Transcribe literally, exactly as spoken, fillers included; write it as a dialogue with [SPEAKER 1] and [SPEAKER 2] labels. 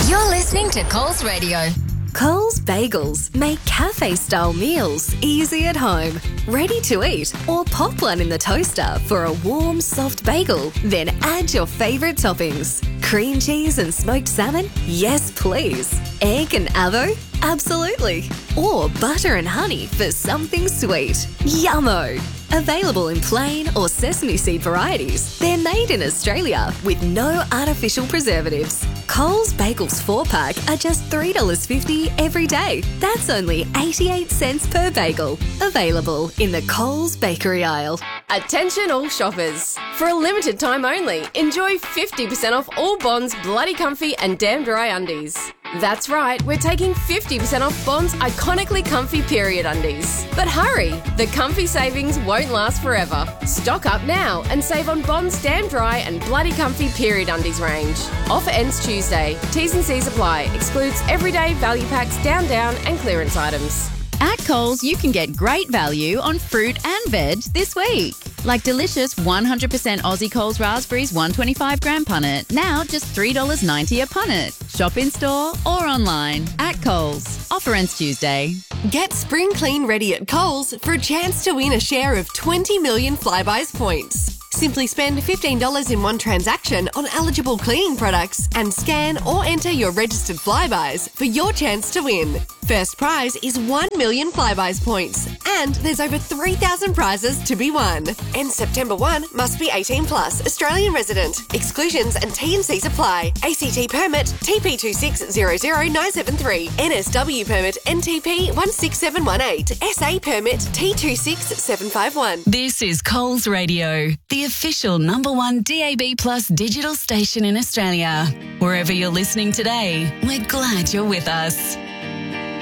[SPEAKER 1] You're listening to Coles Radio.
[SPEAKER 2] Coles Bagels make cafe-style meals easy at home, ready to eat, or pop one in the toaster for a warm, soft bagel. Then add your favourite toppings. Cream cheese and smoked salmon? Yes, please. Egg and avo? Absolutely. Or butter and honey for something sweet. Yummo! Available in plain or sesame seed varieties. They're made in Australia with no artificial preservatives. Coles Bagels four pack are just three dollars fifty every day. That's only eighty-eight cents per bagel. Available in the Coles bakery aisle.
[SPEAKER 3] Attention all shoppers. For a limited time only, enjoy fifty percent off all Bond's Bloody Comfy and Damn Dry undies. That's right, we're taking fifty percent off Bond's iconically comfy period undies. But hurry, the comfy savings won't last forever. Stock up now and save on Bond's Damn Dry and Bloody Comfy period undies range. Offer ends Tuesday. T's and C's apply. Excludes everyday value packs, down, down and clearance items.
[SPEAKER 4] At Coles, you can get great value on fruit and veg this week. Like delicious one hundred percent Aussie Coles raspberries one hundred twenty-five gram punnet, now just three dollars ninety a punnet. Shop in store or online at Coles. Offer ends Tuesday.
[SPEAKER 5] Get spring clean ready at Coles for a chance to win a share of twenty million Flybuys points. Simply spend fifteen dollars in one transaction on eligible cleaning products and scan or enter your registered Flybuys for your chance to win. First prize is one million Flybuys points and there's over three thousand prizes to be won. End September first, must be eighteen plus, Australian resident. Exclusions and T and Cs apply. A C T permit T P two six zero zero nine seven three, N S W permit N T P one six seven one eight, S A permit T two six seven five one.
[SPEAKER 6] This is Coles Radio, the official number one D A B Plus digital station in Australia. Wherever you're listening today, we're glad you're with us.